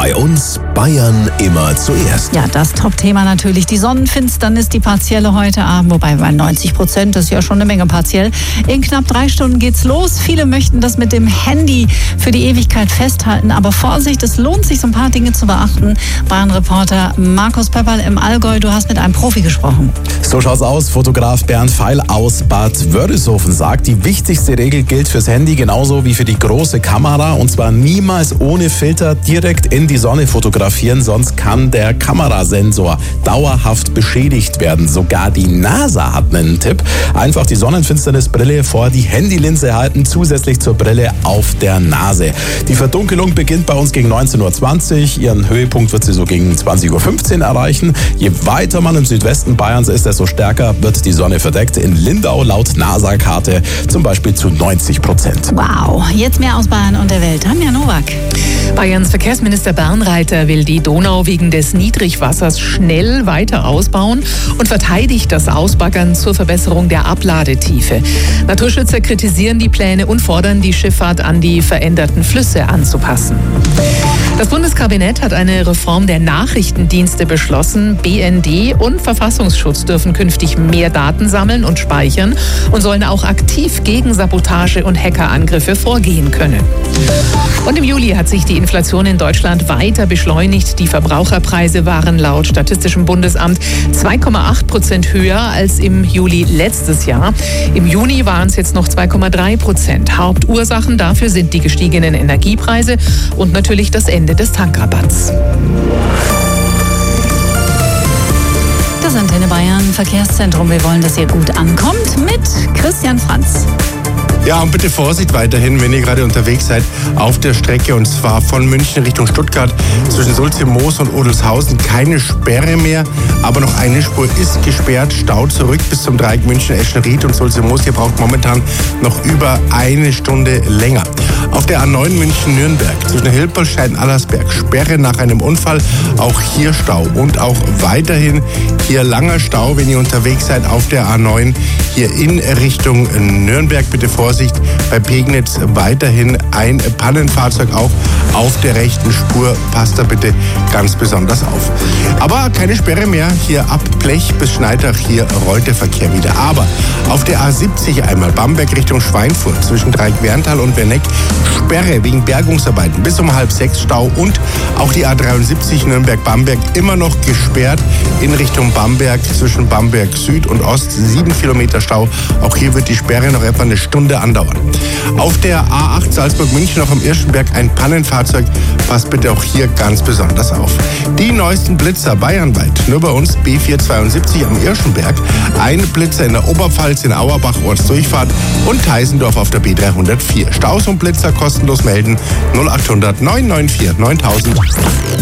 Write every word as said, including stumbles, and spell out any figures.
Bei uns Bayern immer zuerst. Ja, das Top-Thema natürlich. Die Sonnenfinsternis, die partielle heute Abend, wobei bei neunzig Prozent, das ist ja schon eine Menge partiell. In knapp drei Stunden geht's los. Viele möchten das mit dem Handy für die Ewigkeit festhalten. Aber Vorsicht, es lohnt sich, so ein paar Dinge zu beachten. Bayern-Reporter Markus Pepperl im Allgäu, du hast mit einem Profi gesprochen. So schaut's aus. Fotograf Bernd Feil aus Bad Wörishofen sagt, die wichtigste Regel gilt fürs Handy genauso wie für die große Kamera. Und zwar niemals ohne Filter direkt in die Sonne fotografieren, sonst kann der Kamerasensor dauerhaft beschädigt werden. Sogar die NASA hat einen Tipp. Einfach die Sonnenfinsternisbrille vor die Handylinse halten, zusätzlich zur Brille auf der Nase. Die Verdunkelung beginnt bei uns gegen neunzehn Uhr zwanzig. Ihren Höhepunkt wird sie so gegen zwanzig Uhr fünfzehn erreichen. Je weiter man im Südwesten Bayerns ist, desto stärker wird die Sonne verdeckt. In Lindau laut NASA-Karte zum Beispiel zu neunzig Prozent. Wow, jetzt mehr aus Bayern und der Welt. Tanja Nowak. Bayerns Verkehrsminister Bernreiter will die Donau wegen des Niedrigwassers schnell weiter ausbauen und verteidigt das Ausbaggern zur Verbesserung der Abladetiefe. Naturschützer kritisieren die Pläne und fordern, die Schifffahrt an die veränderten Flüsse anzupassen. Das Bundeskabinett hat eine Reform der Nachrichtendienste beschlossen. B N D und Verfassungsschutz dürfen künftig mehr Daten sammeln und speichern und sollen auch aktiv gegen Sabotage und Hackerangriffe vorgehen können. Und im Juli hat sich die Inflation in Deutschland weiter beschleunigt. Die Verbraucherpreise waren laut Statistischem Bundesamt zwei Komma acht Prozent höher als im Juli letztes Jahr. Im Juni waren es jetzt noch zwei Komma drei Prozent. Hauptursachen dafür sind die gestiegenen Energiepreise und natürlich das Ende des Tankrabatts. Das Antenne Bayern Verkehrszentrum. Wir wollen, dass ihr gut ankommt mit Christian Franz. Ja, und bitte Vorsicht weiterhin, wenn ihr gerade unterwegs seid auf der Strecke, und zwar von München Richtung Stuttgart zwischen Sulzimoos und Odelshausen. Keine Sperre mehr, aber noch eine Spur ist gesperrt. Stau zurück bis zum Dreieck München, Eschenried und Sulzimoos. Ihr braucht momentan noch über eine Stunde länger. Auf der A neun München-Nürnberg zwischen Hilpoltstein-Allersberg Sperre nach einem Unfall. Auch hier Stau und auch weiterhin hier langer Stau, wenn ihr unterwegs seid auf der A neun hier in Richtung Nürnberg. Bitte Vorsicht. Bei Pegnitz weiterhin ein Pannenfahrzeug auch auf der rechten Spur. Passt da bitte ganz besonders auf. Aber keine Sperre mehr. Hier ab Blech bis Schneidach, hier rollt der Verkehr wieder. Aber auf der A siebzig einmal Bamberg Richtung Schweinfurt zwischen Dreieck-Werntal und Werneck Sperre wegen Bergungsarbeiten bis um halb sechs Stau. Und auch die A dreiundsiebzig Nürnberg-Bamberg immer noch gesperrt in Richtung Bamberg zwischen Bamberg Süd und Ost. Sieben Kilometer Stau. Auch hier wird die Sperre noch etwa eine Stunde andauern. Auf der A acht Salzburg-München noch am Irschenberg ein Pannenfahrzeug. Passt bitte auch hier ganz besonders auf. Die neuesten Blitzer bayernweit. Nur bei uns B vierhundertzweiundsiebzig am Irschenberg. Ein Blitzer in der Oberpfalz in Auerbach Ortsdurchfahrt und Teisendorf auf der B dreihundertvier. Staus und Blitzer kostenlos melden null acht hundert neun neun vier neuntausend.